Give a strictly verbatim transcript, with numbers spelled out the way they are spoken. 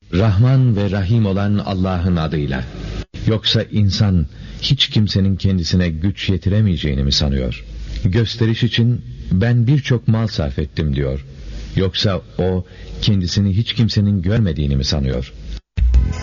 Rahman ve Rahim olan Allah'ın adıyla. Yoksa insan hiç kimsenin kendisine güç yetiremeyeceğini mi sanıyor? Gösteriş için ben birçok mal sarf ettim diyor. Yoksa o kendisini hiç kimsenin görmediğini mi sanıyor?